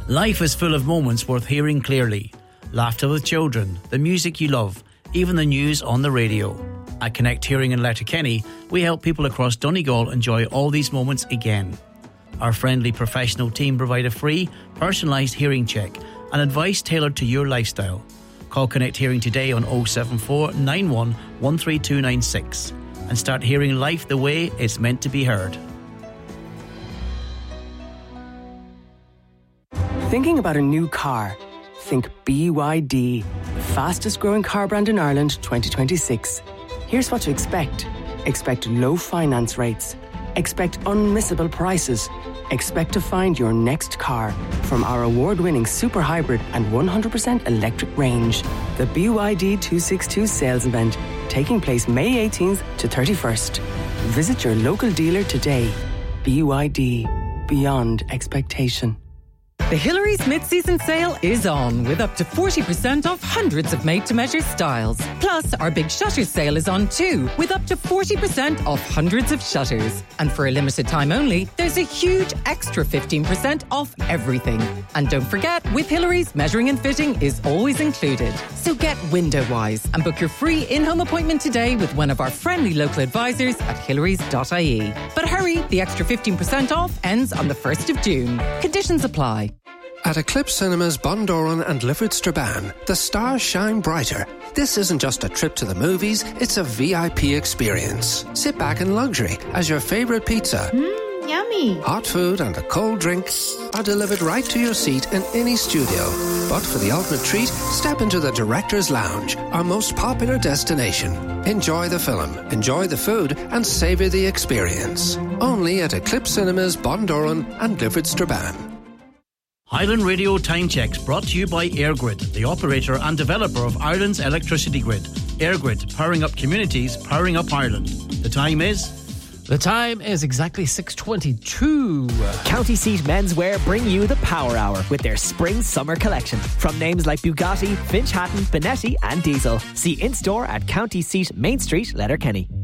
Life is full of moments worth hearing clearly. Laughter with children, the music you love, even the news on the radio. At Connect Hearing in Letterkenny, we help people across Donegal enjoy all these moments again. Our friendly professional team provide a free, personalised hearing check and advice tailored to your lifestyle. Call Connect Hearing today on 074 91 13296 and start hearing life the way it's meant to be heard. Thinking about a new car? Think BYD, the fastest growing car brand in Ireland 2026. Here's what to expect. Expect low finance rates. Expect unmissable prices. Expect to find your next car from our award-winning super hybrid and 100% electric range. The BYD 262 sales event, taking place May 18th to 31st. Visit your local dealer today. BYD, beyond expectation. The Hillary's mid-season sale is on, with up to 40% off hundreds of made-to-measure styles. Plus, our big shutters sale is on too, with up to 40% off hundreds of shutters. And for a limited time only, there's a huge extra 15% off everything. And don't forget, with Hillary's, measuring and fitting is always included. So get window-wise and book your free in-home appointment today with one of our friendly local advisors at hillary.ie. But hurry, the extra 15% off ends on the 1st of June. Conditions apply. At Eclipse Cinemas Bundoran and Lifford Strabane, the stars shine brighter. This isn't just a trip to the movies, it's a VIP experience. Sit back in luxury as your favourite pizza, yummy, hot food and a cold drink are delivered right to your seat in any studio. But for the ultimate treat, step into the Director's Lounge, our most popular destination. Enjoy the film, enjoy the food and savour the experience. Only at Eclipse Cinemas Bundoran and Lifford Strabane. Highland Radio Time Checks brought to you by EirGrid, the operator and developer of Ireland's electricity grid. EirGrid, powering up communities, powering up Ireland. The time is... The time is exactly 6:22. County Seat Menswear bring you the Power Hour with their spring-summer collection. From names like Bugatti, Finch Hatton, Benetti and Diesel. See in-store at County Seat, Main Street, Letterkenny.